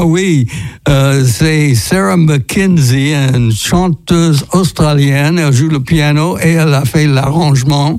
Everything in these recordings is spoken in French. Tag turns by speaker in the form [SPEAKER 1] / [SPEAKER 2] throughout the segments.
[SPEAKER 1] Ah oui, c'est Sarah McKenzie, une chanteuse australienne. Elle joue le piano et elle a fait l'arrangement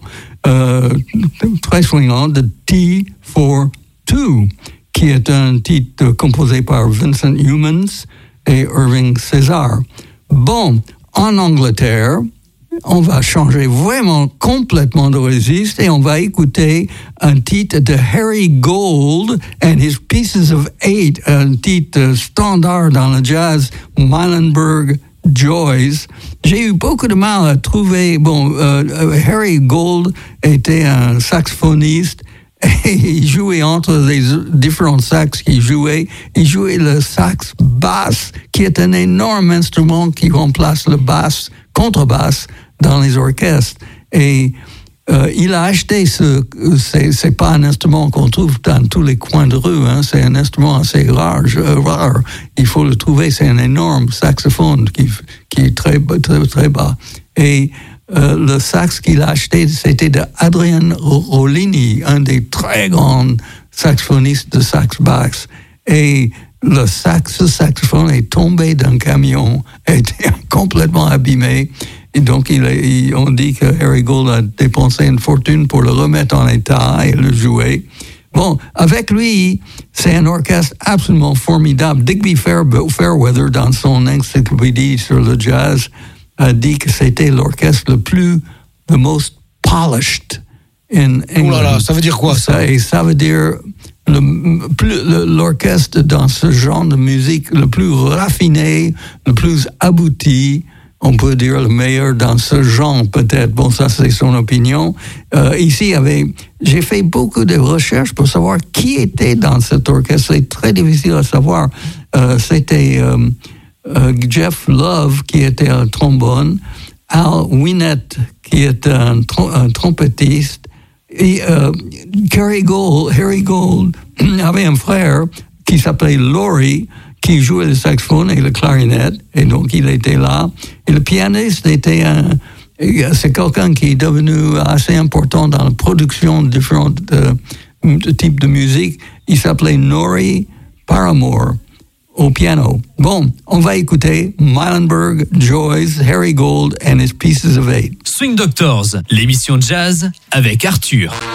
[SPEAKER 1] très swingant de Tea for Two, qui est un titre composé par Vincent Youmans et Irving César. Bon, en Angleterre, on va changer vraiment complètement de registre et on va écouter un titre de Harry Gold and His Pieces of Eight, un titre standard dans le jazz, Muhlenberg Joys. J'ai eu beaucoup de mal à trouver. Harry Gold était un saxophoniste et il jouait entre les différents sax qu'il jouait. Il jouait le sax basse, qui est un énorme instrument qui remplace le basse, contrebasse dans les orchestres. Et il a acheté c'est pas un instrument qu'on trouve dans tous les coins de rue, hein, c'est un instrument assez rare. Il faut le trouver, c'est un énorme saxophone qui est très, très, très bas. Et le sax qu'il a acheté, c'était de Adrian Rollini, un des très grands saxophonistes de sax basse. Et ce saxophone est tombé d'un camion, a été complètement abîmé. Et donc, on dit que Harry Gold a dépensé une fortune pour le remettre en état et le jouer. Bon, avec lui, c'est un orchestre absolument formidable. Digby Fairweather, dans son encyclopédie sur le jazz, a dit que c'était l'orchestre the most polished in England. Oh là là,
[SPEAKER 2] ça veut dire quoi ça?
[SPEAKER 1] Et ça veut dire l'orchestre dans ce genre de musique le plus raffiné, le plus abouti. On peut dire le meilleur dans ce genre, peut-être. Bon, ça, c'est son opinion. Ici, j'ai fait beaucoup de recherches pour savoir qui était dans cet orchestre. C'est très difficile à savoir. C'était Jeff Love, qui était un trombone, Al Winnett, qui est un trompettiste, et Harry Gold avait un frère qui s'appelait Laurie, qui jouait le saxophone et le clarinette, et donc il était là. Et le pianiste c'est quelqu'un qui est devenu assez important dans la production de différents types de musique. Il s'appelait Norrie Paramore au piano. Bon, on va écouter Muhlenberg Joys, Harry Gold and His Pieces of Eight.
[SPEAKER 3] Swing Doctors, l'émission jazz avec Arthur.